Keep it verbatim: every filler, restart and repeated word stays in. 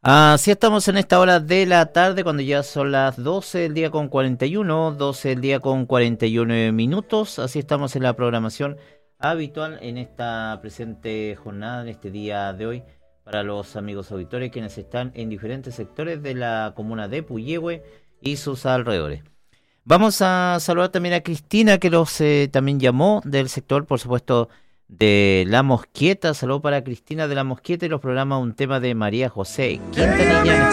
Así estamos en esta hora de la tarde, cuando ya son las doce del día con cuarenta y uno, doce del día con cuarenta y uno minutos. Así estamos en la programación habitual en esta presente jornada, en este día de hoy, para los amigos auditores quienes están en diferentes sectores de la comuna de Puyehue y sus alrededores. Vamos a saludar también a Cristina, que los eh, también llamó del sector, por supuesto, de La Mosquieta. Saludos para Cristina de La Mosquieta y los programas Un Tema de María José Quintanilla.